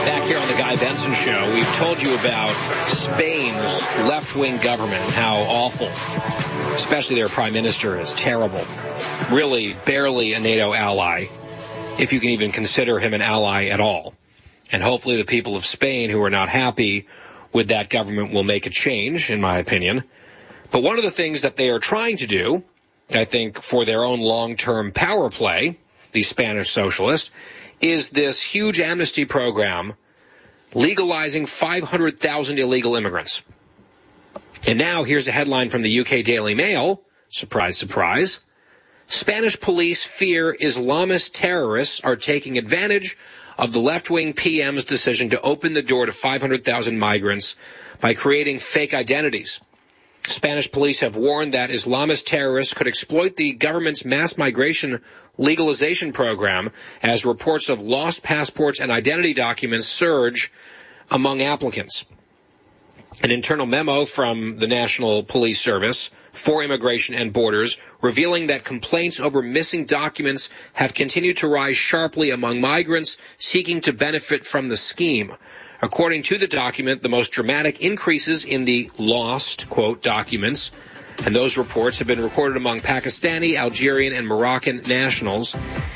Back here on the Guy Benson Show, we've told you about Spain's left-wing government and how awful, especially their prime minister, is terrible. Really barely a NATO ally, if you can even consider him an ally at all. And hopefully the people of Spain who are not happy with that government will make a change, in my opinion. But one of the things that they are trying to do, I think for their own long-term power play, the Spanish socialists, is this huge amnesty program legalizing 500,000 illegal immigrants. And now here's a headline from the UK Daily Mail. Surprise, surprise. Spanish police fear Islamist terrorists are taking advantage of the left-wing PM's decision to open the door to 500,000 migrants by creating fake identities. Spanish police have warned that Islamist terrorists could exploit the government's mass migration legalization program as reports of lost passports and identity documents surge among applicants. An internal memo from the National Police Service for Immigration and Borders revealing that complaints over missing documents have continued to rise sharply among migrants seeking to benefit from the scheme. According to the document, the most dramatic increases in the lost, quote, documents, and those reports have been recorded among Pakistani, Algerian, and Moroccan nationals.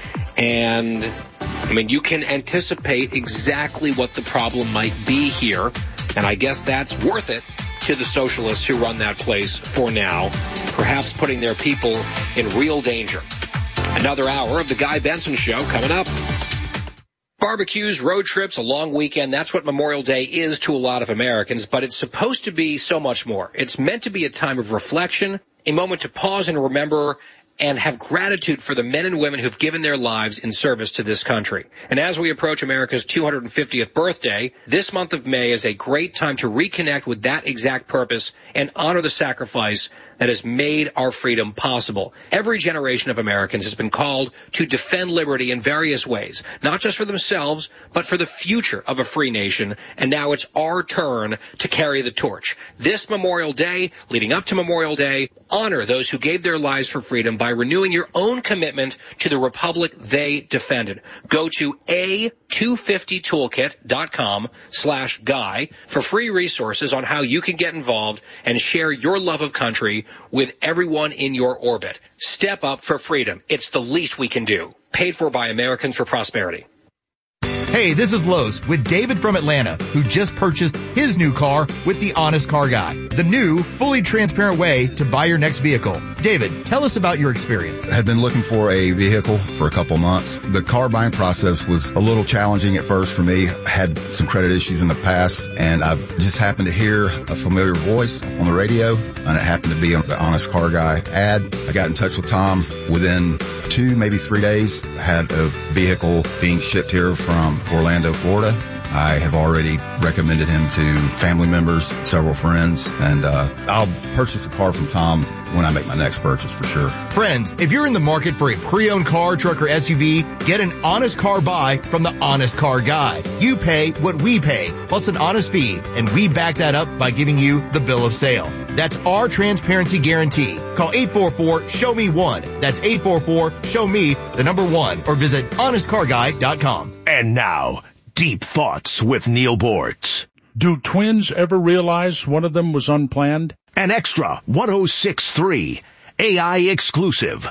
And, I mean, you can anticipate exactly what the problem might be here, and I guess that's worth it to the socialists who run that place for now, perhaps putting their people in real danger. Another hour of the Guy Benson Show coming up. Barbecues, road trips, a long weekend, that's what Memorial Day is to a lot of Americans, but it's supposed to be so much more. It's meant to be a time of reflection, a moment to pause and remember and have gratitude for the men and women who've given their lives in service to this country. And as we approach America's 250th birthday, this month of May is a great time to reconnect with that exact purpose and honor the sacrifice that has made our freedom possible. Every generation of Americans has been called to defend liberty in various ways, not just for themselves, but for the future of a free nation. And now it's our turn to carry the torch. This Memorial Day, leading up to Memorial Day, honor those who gave their lives for freedom by renewing your own commitment to the republic they defended. Go to a250toolkit.com/guy for free resources on how you can get involved and share your love of country with everyone in your orbit. Step up for freedom. It's the least we can do. Paid for by Americans for Prosperity. Hey, this is Los with David from Atlanta, who just purchased his new car with the Honest Car Guy, the new, fully transparent way to buy your next vehicle. David, tell us about your experience. I had been looking for a vehicle for a couple months. The car buying process was a little challenging at first for me. I had some credit issues in the past, and I just happened to hear a familiar voice on the radio, and it happened to be on the Honest Car Guy ad. I got in touch with Tom. Within 2, maybe 3 days, I had a vehicle being shipped here from Orlando, Florida. I have already recommended him to family members, several friends, and I'll purchase a car from Tom when I make my next purchase for sure. Friends, if you're in the market for a pre-owned car, truck, or SUV, get an honest car buy from the Honest Car Guy. You pay what we pay, plus an honest fee, and we back that up by giving you the bill of sale. That's our transparency guarantee. Call 844-SHOW-ME-1. That's 844-SHOW-ME1, or visit honestcarguy.com. And now, Deep Thoughts with Neil Bortz. Do twins ever realize one of them was unplanned? An extra 106.3 AI exclusive.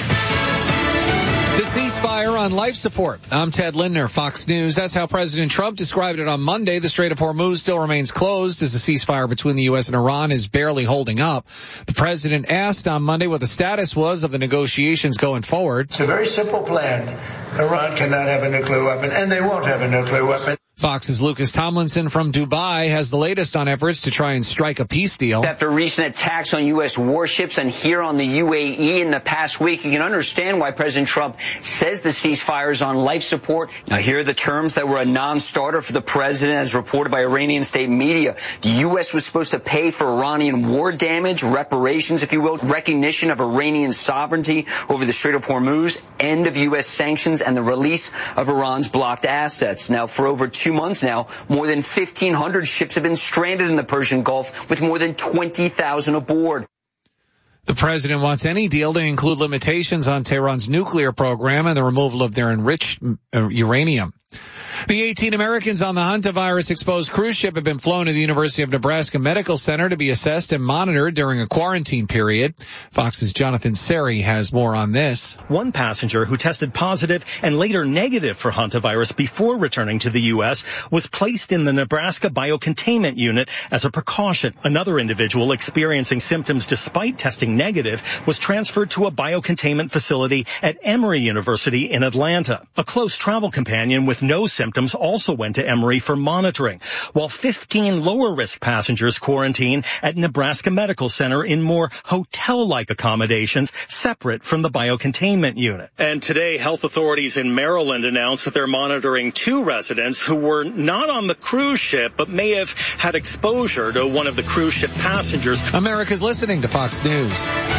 The ceasefire on life support. I'm Ted Lindner, Fox News. That's how President Trump described it on Monday. The Strait of Hormuz still remains closed as the ceasefire between the U.S. and Iran is barely holding up. The president asked on Monday what the status was of the negotiations going forward. It's a very simple plan. Iran cannot have a nuclear weapon, and they won't have a nuclear weapon. Fox's Lucas Tomlinson from Dubai has the latest on efforts to try and strike a peace deal. After recent attacks on U.S. warships and here on the UAE in the past week, you can understand why President Trump says the ceasefire is on life support. Now, here are the terms that were a non-starter for the president, as reported by Iranian state media. The U.S. was supposed to pay for Iranian war damage, reparations, if you will, recognition of Iranian sovereignty over the Strait of Hormuz, end of U.S. sanctions, and the release of Iran's blocked assets. Now, for over 2 months now, more than 1,500 ships have been stranded in the Persian Gulf with more than 20,000 aboard. The president wants any deal to include limitations on Tehran's nuclear program and the removal of their enriched uranium. The 18 Americans on the hantavirus-exposed cruise ship have been flown to the University of Nebraska Medical Center to be assessed and monitored during a quarantine period. Fox's Jonathan Seri has more on this. One passenger who tested positive and later negative for hantavirus before returning to the U.S. was placed in the Nebraska Biocontainment Unit as a precaution. Another individual experiencing symptoms despite testing negative was transferred to a biocontainment facility at Emory University in Atlanta. A close travel companion with no symptoms also went to Emory for monitoring, while 15 lower-risk passengers quarantined at Nebraska Medical Center in more hotel-like accommodations separate from the biocontainment unit. And today, health authorities in Maryland announced that they're monitoring 2 residents who were not on the cruise ship but may have had exposure to one of the cruise ship passengers. America's listening to Fox News.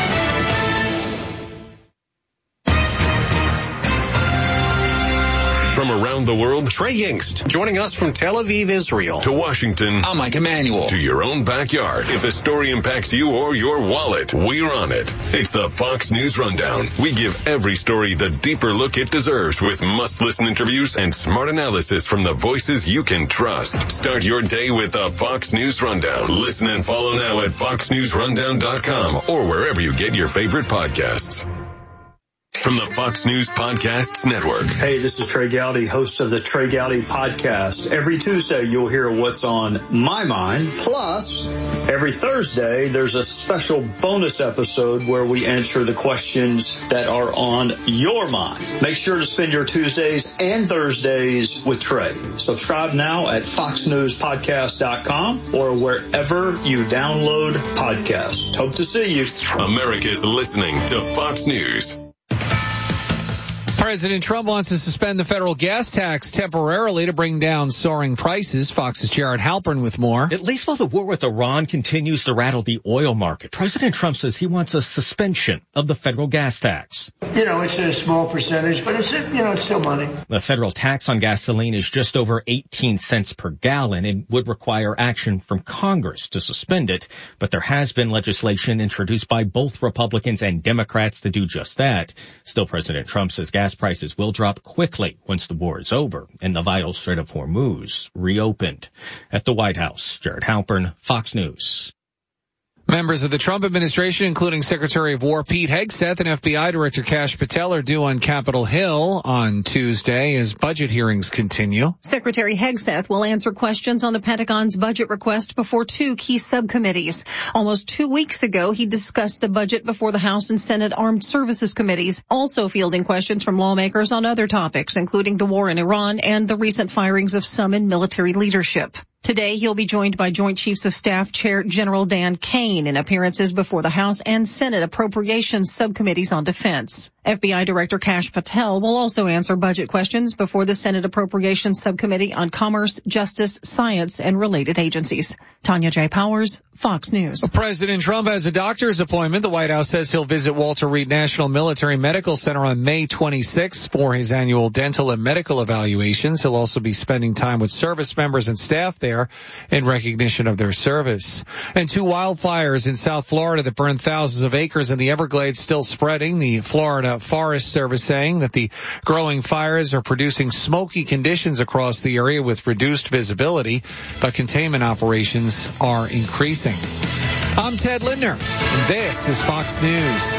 From around the world, Trey Yingst, joining us from Tel Aviv, Israel. To Washington, I'm Mike Emanuel. To your own backyard. If a story impacts you or your wallet, we're on it. It's the Fox News Rundown. We give every story the deeper look it deserves with must-listen interviews and smart analysis from the voices you can trust. Start your day with the Fox News Rundown. Listen and follow now at foxnewsrundown.com or wherever you get your favorite podcasts. From the Fox News Podcasts Network. Hey, this is Trey Gowdy, host of the Trey Gowdy Podcast. Every Tuesday, you'll hear what's on my mind. Plus, every Thursday, there's a special bonus episode where we answer the questions that are on your mind. Make sure to spend your Tuesdays and Thursdays with Trey. Subscribe now at foxnewspodcast.com or wherever you download podcasts. Hope to see you. America's listening to Fox News. President Trump wants to suspend the federal gas tax temporarily to bring down soaring prices. Fox's Jared Halpern with more. At least while the war with Iran continues to rattle the oil market, President Trump says he wants a suspension of the federal gas tax. You know, it's a small percentage, but it's still money. The federal tax on gasoline is just over 18 cents per gallon and would require action from Congress to suspend it. But there has been legislation introduced by both Republicans and Democrats to do just that. Still, President Trump says gas prices will drop quickly once the war is over and the vital Strait of Hormuz reopened. At the White House, Jared Halpern, Fox News. Members of the Trump administration, including Secretary of War Pete Hegseth and FBI Director Kash Patel, are due on Capitol Hill on Tuesday as budget hearings continue. Secretary Hegseth will answer questions on the Pentagon's budget request before 2 key subcommittees. Almost 2 weeks ago, he discussed the budget before the House and Senate Armed Services Committees, also fielding questions from lawmakers on other topics, including the war in Iran and the recent firings of some in military leadership. Today, he'll be joined by Joint Chiefs of Staff Chair General Dan Kane in appearances before the House and Senate Appropriations Subcommittees on Defense. FBI Director Kash Patel will also answer budget questions before the Senate Appropriations Subcommittee on Commerce, Justice, Science, and related agencies. Tanya J. Powers, Fox News. President Trump has a doctor's appointment. The White House says he'll visit Walter Reed National Military Medical Center on May 26th for his annual dental and medical evaluations. He'll also be spending time with service members and staff there in recognition of their service. And 2 wildfires in South Florida that burned thousands of acres in the Everglades still spreading. The Florida Forest Service saying that the growing fires are producing smoky conditions across the area with reduced visibility, but containment operations are increasing. I'm Ted Lindner, and this is Fox News.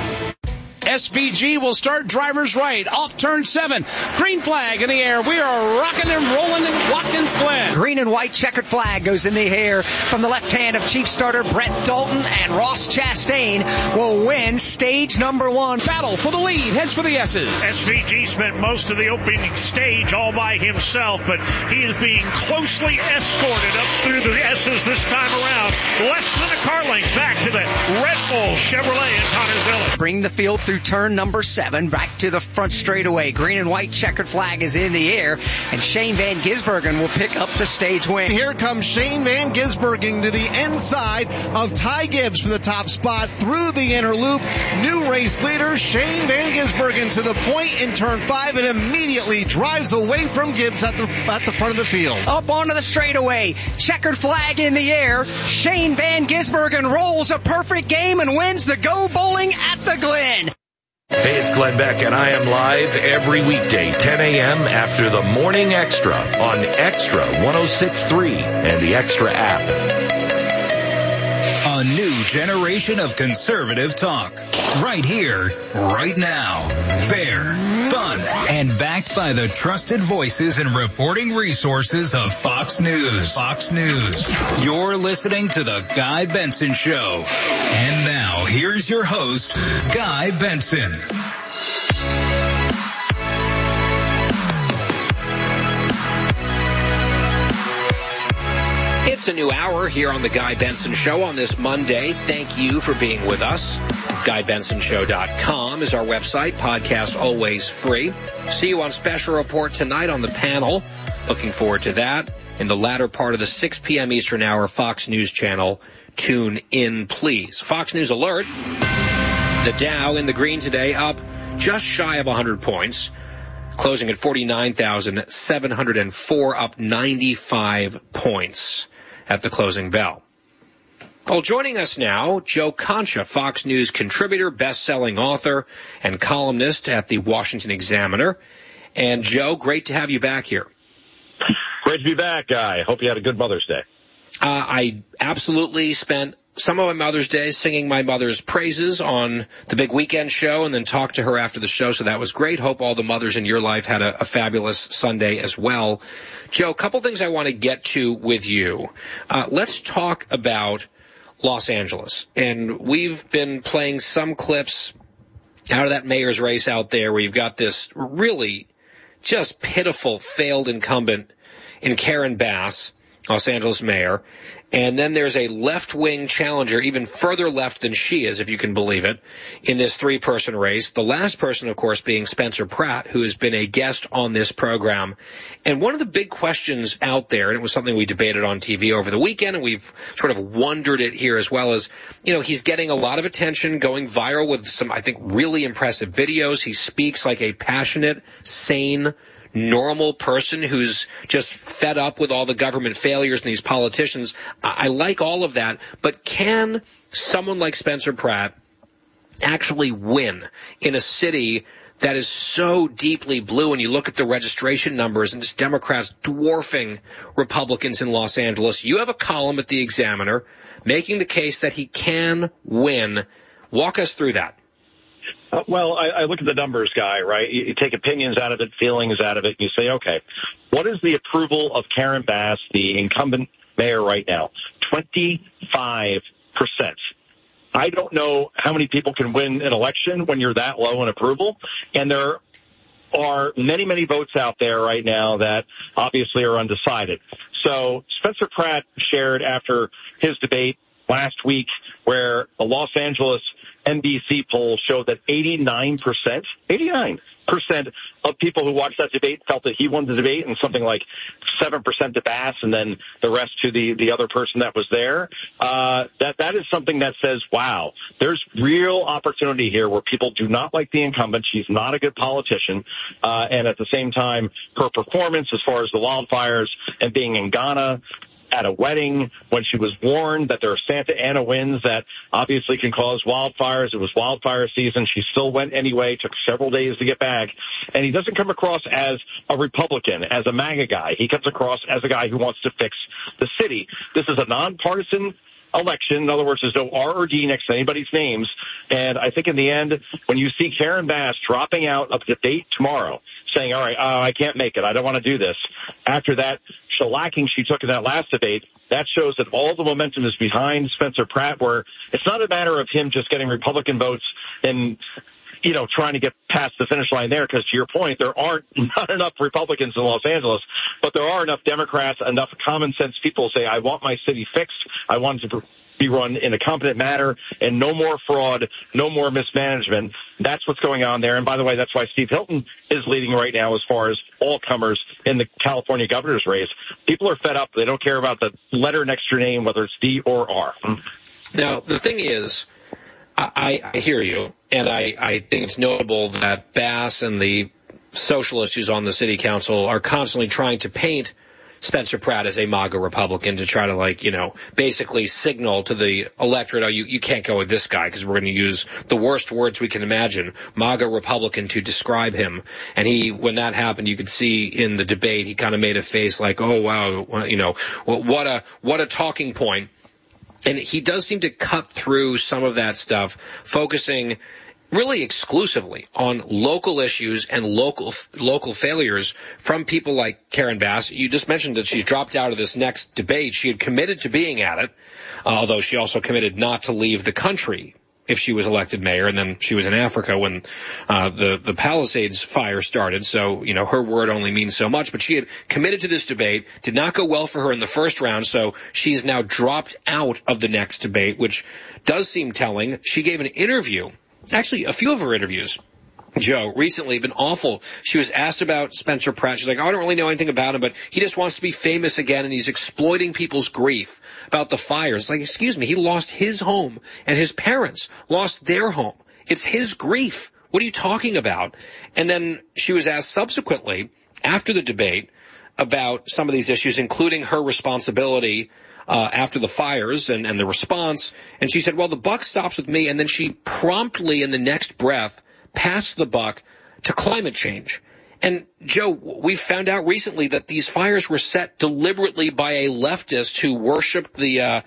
SVG will start drivers right off turn 7. Green flag in the air. We are rocking and rolling in Watkins Glen. Green and white checkered flag goes in the air from the left hand of Chief Starter Brett Dalton, and Ross Chastain will win stage number 1. Battle for the lead. Heads for the S's. SVG spent most of the opening stage all by himself, but he is being closely escorted up through the S's this time around. Less than a car length back to the Red Bull Chevrolet in Connersville. Bring the field through turn number 7, back to the front straightaway. Green and white checkered flag is in the air, and Shane Van Gisbergen will pick up the stage win. Here comes Shane Van Gisbergen to the inside of Ty Gibbs from the top spot through the inner loop. New race leader Shane Van Gisbergen to the point in turn 5 and immediately drives away from Gibbs at the front of the field. Up onto the straightaway, checkered flag in the air. Shane Van Gisbergen rolls a perfect game and wins the Go Bowling at the Glen. Hey, it's Glenn Beck, and I am live every weekday, 10 a.m. after the Morning Extra on Extra 106.3 and the Extra app. A new generation of conservative talk. Right here, right now. Fair, fun, and backed by the trusted voices and reporting resources of Fox News. Fox News. You're listening to The Guy Benson Show. And now, here's your host, Guy Benson. It's a new hour here on The Guy Benson Show on this Monday. Thank you for being with us. GuyBensonShow.com is our website. Podcast always free. See you on Special Report tonight on the panel. Looking forward to that. In the latter part of the 6 p.m. Eastern Hour Fox News channel. Tune in, please. Fox News alert. The Dow in the green today, up just shy of 100 points. Closing at 49,704, up 95 points at the closing bell. Well, joining us now, Joe Concha, Fox News contributor, best-selling author, and columnist at the Washington Examiner. And, Joe, great to have you back here. Great to be back, Guy. Hope you had a good Mother's Day. I absolutely spent some of my Mother's Day singing my mother's praises on the big weekend show and then talked to her after the show, so that was great. Hope all the mothers in your life had a fabulous Sunday as well. Joe, a couple things I want to get to with you. Let's talk about Los Angeles. And we've been playing some clips out of that mayor's race out there where you've got this really just pitiful failed incumbent in Karen Bass, Los Angeles mayor. And then there's a left-wing challenger, even further left than she is, if you can believe it, in this three-person race. The last person, of course, being Spencer Pratt, who has been a guest on this program. And one of the big questions out there, and it was something we debated on TV over the weekend, and we've sort of wondered it here as well, is, you know, he's getting a lot of attention, going viral with some, I think, really impressive videos. He speaks like a passionate, sane, normal person who's just fed up with all the government failures and these politicians. I like all of that, but can someone like Spencer Pratt actually win in a city that is so deeply blue? And you look at the registration numbers and just Democrats dwarfing Republicans in Los Angeles. You have a column at the Examiner making the case that he can win. Walk us through that. Well, I look at the numbers, Guy, right? You take opinions out of it, feelings out of it, and you say, okay, what is the approval of Karen Bass, the incumbent mayor right now? 25%. I don't know how many people can win an election when you're that low in approval, and there are many, many votes out there right now that obviously are undecided. So Spencer Pratt shared after his debate last week where a Los Angeles NBC poll showed that 89% of people who watched that debate felt that he won the debate, and something like 7% to Bass, and then the rest to the other person that was there. That is something that says, wow, there's real opportunity here where people do not like the incumbent. She's not a good politician. And at the same time, her performance as far as the wildfires and being in Ghana at a wedding when she was warned that there are Santa Ana winds that obviously can cause wildfires. It was wildfire season. She still went anyway, took several days to get back. And he doesn't come across as a Republican, as a MAGA guy. He comes across as a guy who wants to fix the city. This is a nonpartisan election. In other words, there's no R or D next to anybody's names. And I think in the end, when you see Karen Bass dropping out of the debate tomorrow, saying, all right, I can't make it, I don't want to do this, after that shellacking she took in that last debate, that shows that all the momentum is behind Spencer Pratt, where it's not a matter of him just getting Republican votes and, you know, trying to get past the finish line there, because to your point, there aren't not enough Republicans in Los Angeles, but there are enough Democrats, enough common sense people who say, I want my city fixed, I want it to be run in a competent manner, and no more fraud, no more mismanagement. That's what's going on there. And by the way, that's why Steve Hilton is leading right now as far as all comers in the California governor's race. People are fed up. They don't care about the letter next to your name, whether it's D or R. Now, the thing is, I hear you, and I think it's notable that Bass and the socialists who's on the city council are constantly trying to paint Spencer Pratt as a MAGA Republican to try to, basically signal to the electorate, you can't go with this guy because we're going to use the worst words we can imagine, MAGA Republican, to describe him. And when that happened, you could see in the debate, he kind of made a face like, oh, wow, what a talking point. And he does seem to cut through some of that stuff, focusing really exclusively on local issues and local failures from people like Karen Bass. You just mentioned that she's dropped out of this next debate. She had committed to being at it, although she also committed not to leave the country if she was elected mayor, and then she was in Africa when the Palisades fire started. So, her word only means so much. But she had committed to this debate, did not go well for her in the first round, so she's now dropped out of the next debate, which does seem telling. She gave an interview, actually a few of her interviews, Joe, recently have been awful. She was asked about Spencer Pratt. She's like, I don't really know anything about him, but he just wants to be famous again, and he's exploiting people's grief about the fires. It's like, excuse me, he lost his home, and his parents lost their home. It's his grief. What are you talking about? And then she was asked subsequently, after the debate, about some of these issues, including her responsibility after the fires and the response. And she said, well, the buck stops with me. And then she promptly, in the next breath, passed the buck to climate change. And, Joe, we found out recently that these fires were set deliberately by a leftist who worshipped the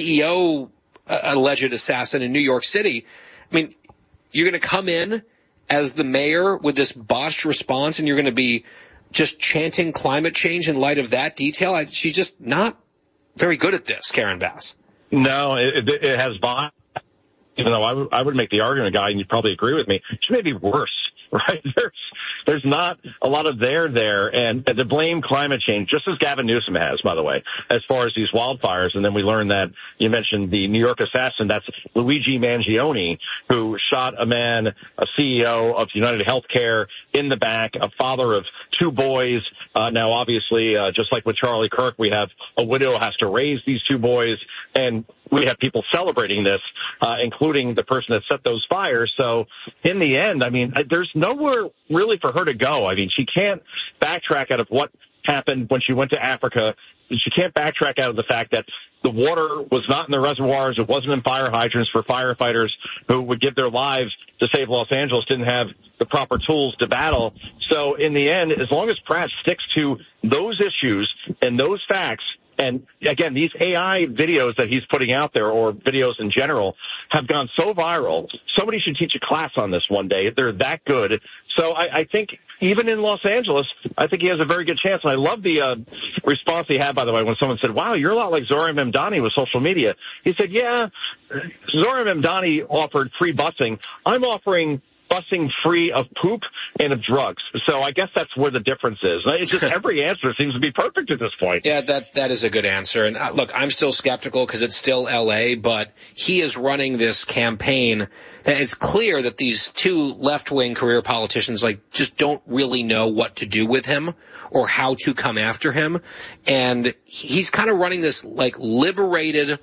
CEO alleged assassin in New York City. I mean, you're going to come in as the mayor with this botched response, and you're going to be just chanting climate change in light of that detail? She's just not very good at this, Karen Bass. No, it has bought. Even though I would make the argument, guy, and you'd probably agree with me, she may be worse, right? There's not a lot of there, and to blame climate change, just as Gavin Newsom has, by the way, as far as these wildfires. And then we learned that you mentioned the New York assassin. That's Luigi Mangione, who shot a man, a CEO of United Healthcare, in the back, a father of two boys. Now, obviously, just like with Charlie Kirk, we have a widow has to raise these two boys, and we have people celebrating this, including the person that set those fires. So in the end, I mean, there's nowhere really for her to go. I mean, she can't backtrack out of what happened when she went to Africa. She can't backtrack out of the fact that the water was not in the reservoirs. It wasn't in fire hydrants for firefighters who would give their lives to save Los Angeles, didn't have the proper tools to battle. So in the end, as long as Pratt sticks to those issues and those facts, and again, these AI videos that he's putting out there, or videos in general, have gone so viral. Somebody should teach a class on this one day. They're that good. So I think even in Los Angeles, I think he has a very good chance. And I love the response he had, by the way, when someone said, wow, you're a lot like Zohran Mamdani with social media. He said, yeah, Zohran Mamdani offered free busing. I'm offering busing free of poop and of drugs. So I guess that's where the difference is. It's just every answer seems to be perfect at this point. Yeah, that is a good answer. And look, I'm still skeptical because it's still L.A., but he is running this campaign. It's clear that these two left-wing career politicians just don't really know what to do with him or how to come after him. And he's kind of running this liberated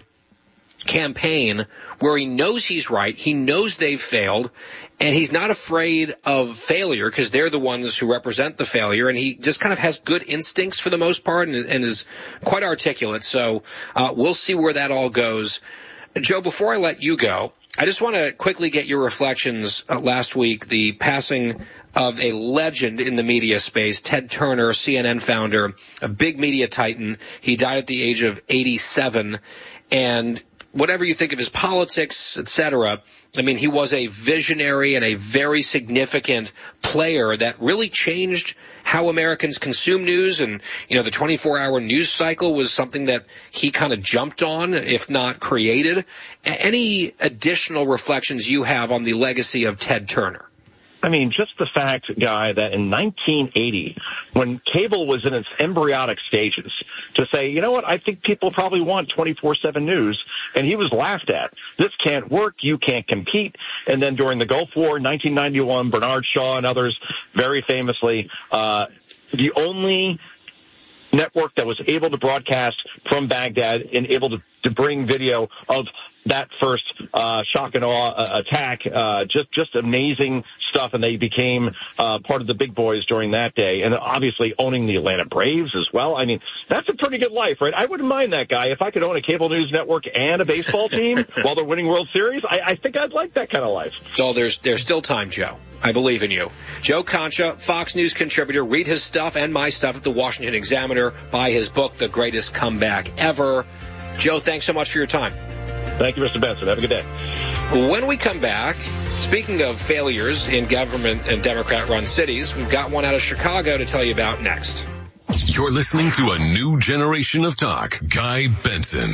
campaign where he knows he's right, he knows they've failed, and he's not afraid of failure because they're the ones who represent the failure, and he just kind of has good instincts for the most part and is quite articulate. So we'll see where that all goes. Joe, before I let you go, I just want to quickly get your reflections. Last week, the passing of a legend in the media space, Ted Turner, CNN founder, a big media titan. He died at the age of 87, and whatever you think of his politics, etc., I mean, he was a visionary and a very significant player that really changed how Americans consume news. And, the 24-hour news cycle was something that he kind of jumped on, if not created. Any additional reflections you have on the legacy of Ted Turner? I mean, just the fact, Guy, that in 1980, when cable was in its embryonic stages, to say, you know what, I think people probably want 24/7 news, and he was laughed at. This can't work. You can't compete. And then during the Gulf War in 1991, Bernard Shaw and others very famously, the only network that was able to broadcast from Baghdad and able to bring video of that first shock and awe attack. Just amazing stuff, and they became part of the big boys during that day, and obviously owning the Atlanta Braves as well. I mean, that's a pretty good life, right? I wouldn't mind that guy. If I could own a cable news network and a baseball team while they're winning World Series, I think I'd like that kind of life. So there's still time, Joe. I believe in you. Joe Concha, Fox News contributor. Read his stuff and my stuff at the Washington Examiner. Buy his book, The Greatest Comeback Ever. Joe, thanks so much for your time. Thank you, Mr. Benson. Have a good day. When we come back, speaking of failures in government and Democrat-run cities, we've got one out of Chicago to tell you about next. You're listening to a new generation of talk. Guy Benson.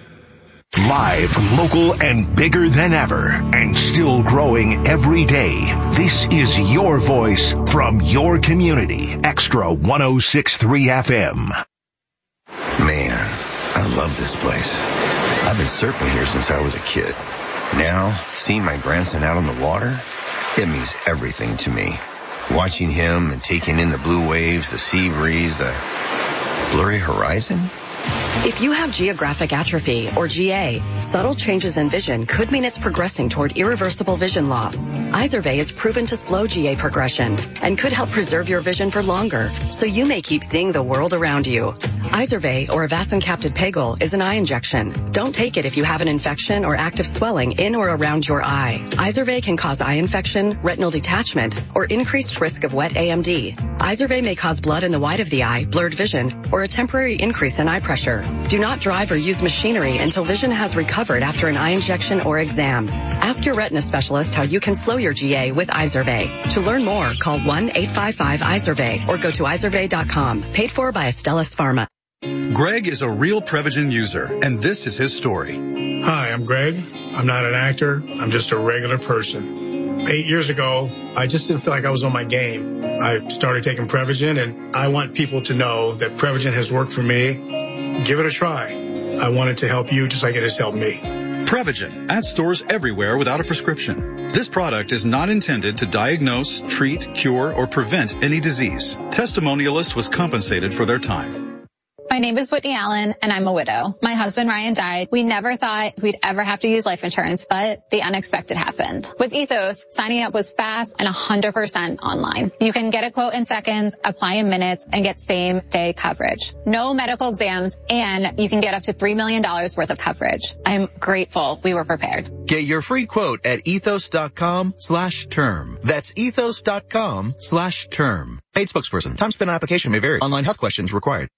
Live, local, and bigger than ever, and still growing every day. This is your voice from your community. Extra 106.3 FM. Man, I love this place. I've been surfing here since I was a kid. Now, seeing my grandson out on the water, it means everything to me. Watching him and taking in the blue waves, the sea breeze, the blurry horizon. If you have geographic atrophy, or GA, subtle changes in vision could mean it's progressing toward irreversible vision loss. Izervay is proven to slow GA progression and could help preserve your vision for longer, so you may keep seeing the world around you. Izervay, or avacincaptad pegol, is an eye injection. Don't take it if you have an infection or active swelling in or around your eye. Izervay can cause eye infection, retinal detachment, or increased risk of wet AMD. Izervay may cause blood in the white of the eye, blurred vision, or a temporary increase in eye pressure. Do not drive or use machinery until vision has recovered after an eye injection or exam. Ask your retina specialist how you can slow your GA with Izervay. To learn more, call 1-855-IZERVAY or go to izervay.com. Paid for by Astellas Pharma. Greg is a real Prevagen user, and this is his story. Hi, I'm Greg. I'm not an actor. I'm just a regular person. 8 years ago, I just didn't feel like I was on my game. I started taking Prevagen, and I want people to know that Prevagen has worked for me. Give it a try. I wanted to help you just like it has helped me. Prevagen, at stores everywhere without a prescription. This product is not intended to diagnose, treat, cure, or prevent any disease. Testimonialist was compensated for their time. My name is Whitney Allen, and I'm a widow. My husband, Ryan, died. We never thought we'd ever have to use life insurance, but the unexpected happened. With Ethos, signing up was fast and 100% online. You can get a quote in seconds, apply in minutes, and get same-day coverage. No medical exams, and you can get up to $3 million worth of coverage. I'm grateful we were prepared. Get your free quote at ethos.com/term. That's ethos.com/term. Paid spokesperson. Time spent on application may vary. Online health questions required.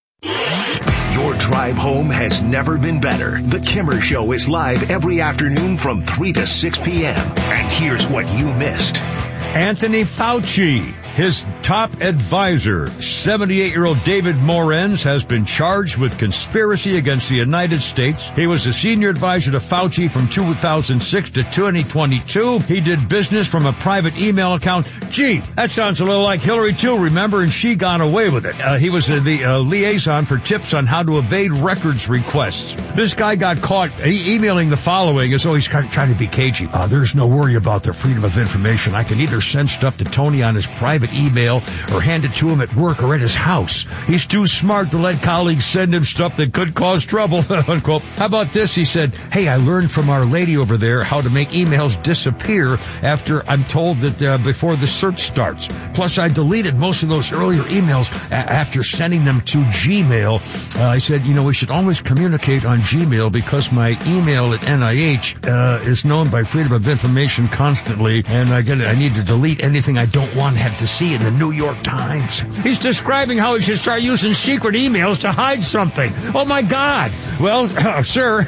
Your drive home has never been better. The Kimmer Show is live every afternoon from 3 to 6 p.m. And here's what you missed. Anthony Fauci, his top advisor, 78-year-old David Morenz, has been charged with conspiracy against the United States. He was a senior advisor to Fauci from 2006 to 2022. He did business from a private email account. Gee, that sounds a little like Hillary too, remember? And she got away with it. He was the liaison for tips on how to evade records requests. This guy got caught emailing the following as though he's trying to be cagey. There's no worry about the freedom of information. I can either send stuff to Tony on his private email or hand it to him at work or at his house. He's too smart to let colleagues send him stuff that could cause trouble, unquote. How about this? He said, hey, I learned from our lady over there how to make emails disappear after I'm told that before the search starts. Plus, I deleted most of those earlier emails after sending them to Gmail. I said, we should always communicate on Gmail because my email at NIH is known by Freedom of Information constantly, and I need to delete anything I don't want to have to see in the New York Times. He's describing how he should start using secret emails to hide something. Oh, my God. Well, sir,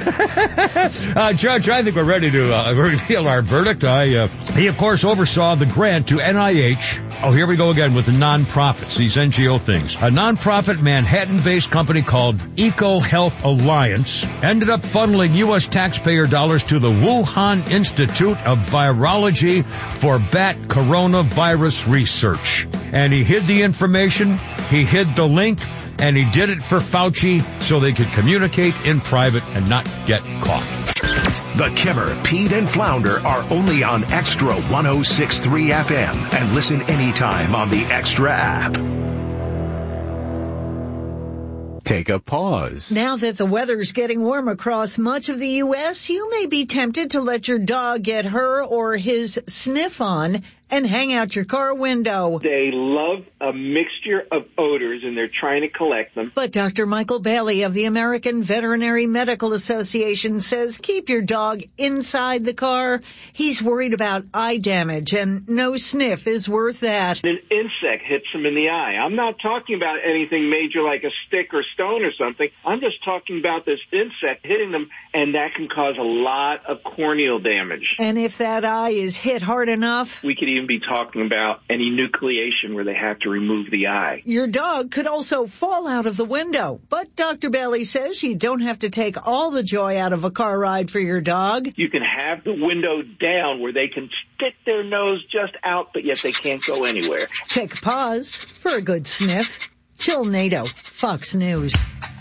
Judge, I think we're ready to reveal our verdict. He, of course, oversaw the grant to NIH. Oh, here we go again with the nonprofits, these NGO things. A nonprofit Manhattan-based company called EcoHealth Alliance ended up funneling U.S. taxpayer dollars to the Wuhan Institute of Virology for bat coronavirus research. And he hid the information, he hid the link, and he did it for Fauci so they could communicate in private and not get caught. The Kimmer, Pete, and Flounder are only on Extra 106.3 FM and listen anytime on the Extra app. take a pause. Now that the weather's getting warm across much of the U.S., you may be tempted to let your dog get her or his sniff on and hang out your car window. They love a mixture of odors, and they're trying to collect them. But Dr. Michael Bailey of the American Veterinary Medical Association says keep your dog inside the car. He's worried about eye damage, and no sniff is worth that. An insect hits him in the eye. I'm not talking about anything major like a stick or stone or something. I'm just talking about this insect hitting them, and that can cause a lot of corneal damage. And if that eye is hit hard enough, we could even be talking about any nucleation where they have to remove the eye. Your dog could also fall out of the window. But Dr. Bailey says you don't have to take all the joy out of a car ride for your dog. You can have the window down where they can stick their nose just out, but yet they can't go anywhere. Take a pause for a good sniff. Jill Nato, Fox News.